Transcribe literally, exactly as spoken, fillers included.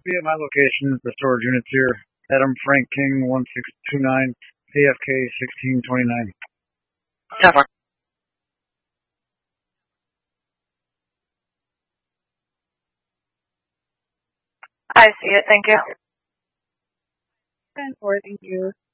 Yeah, my location for storage units here. Adam Frank King, one six two nine, A F K sixteen twenty-nine. Never. I see it. Thank you. ten four, thank you.